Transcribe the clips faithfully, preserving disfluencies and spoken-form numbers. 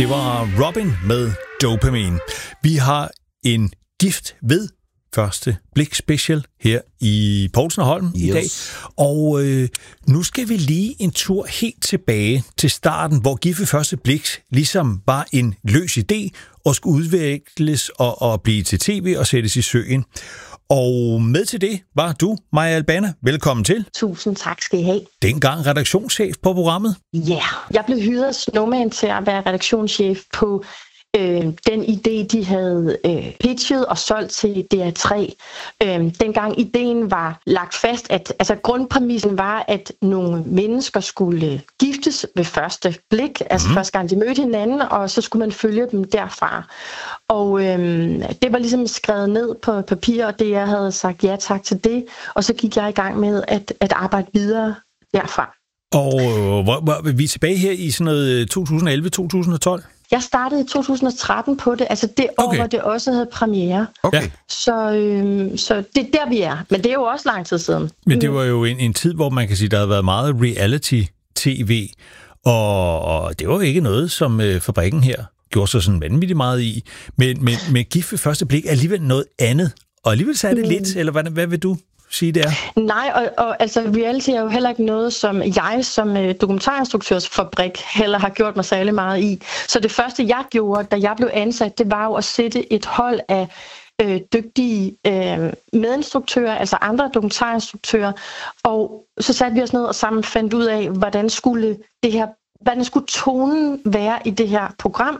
Det var Robin med Dopamin. Vi har en gift ved første blik special her i Poulsen og Holm yes. i dag. Og øh, nu skal vi lige en tur helt tilbage til starten, hvor gift ved første blik ligesom var en løs idé og skulle udvikles og, og blive til tv og sættes i søen. Og med til det var du, Maja Albana. Velkommen til. Tusind tak skal I have. Dengang redaktionschef på programmet. Ja, yeah. Jeg blev hyret af Snowman til at være redaktionschef på øh, den idé, de havde øh, pitchet og solgt til D R tre. Øh, dengang ideen var lagt fast, at altså, grundpræmissen var, at nogle mennesker skulle giftes ved første blik, altså mm. første gang de mødte hinanden, og så skulle man følge dem derfra. Og øhm, det var ligesom skrevet ned på papir, og det jeg havde sagt ja tak til det, og så gik jeg i gang med at, at arbejde videre derfra. Og hvor, hvor, vi er tilbage her i sådan noget to tusind og elleve til to tusind og tolv? Jeg startede i to tusind og tretten på det, altså det år, okay. hvor det også havde premiere. Okay. Så, øhm, så det er der, vi er. Men det er jo også lang tid siden. Men det var jo en, en tid, hvor man kan sige, der havde været meget reality-tv, og, og det var jo ikke noget, som øh, fabrikken her gjorde sig sådan vanvittigt meget i. Men, men, men gift ved første blik er alligevel noget andet. Og alligevel så er det mm. lidt, eller hvad, hvad vil du sige der? Nej, og, og altså reality er jo heller ikke noget, som jeg som øh, dokumentarinstruktørsfabrik heller har gjort mig særlig meget i. Så det første, jeg gjorde, da jeg blev ansat, det var jo at sætte et hold af øh, dygtige øh, medinstruktører, altså andre dokumentarinstruktører, og så satte vi os ned og sammen fandt ud af, hvordan skulle det her Hvordan skulle tonen være i det her program,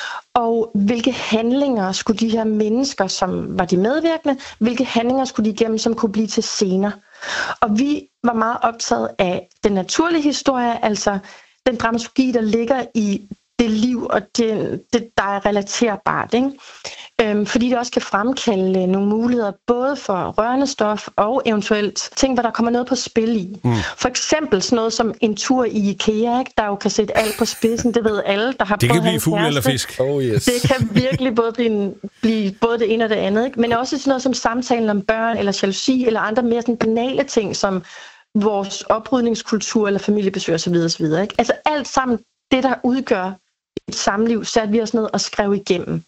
og hvilke handlinger skulle de her mennesker, som var de medvirkende, hvilke handlinger skulle de igennem, som kunne blive til scener. Og vi var meget optaget af den naturlige historie, altså den dramaturgi, der ligger i det liv, og det, det der er relaterbart, ikke? Øhm, fordi det også kan fremkalde nogle muligheder, både for rørende stof og eventuelt ting, hvor der kommer noget på spil i. Mm. For eksempel sådan noget som en tur i IKEA, ikke? Der jo kan sætte alt på spidsen, det ved alle, der har det kan blive fugl eller fisk. Oh, yes. Det kan virkelig både blive, en, blive både det ene og det andet, ikke? Men også sådan noget som samtalen om børn, eller jalousi, eller andre mere sådan banale ting, som vores oprydningskultur, eller familiebesøg osv. osv. Ikke? Altså alt sammen det, der udgør et samliv, satte vi os ned og skrev igennem.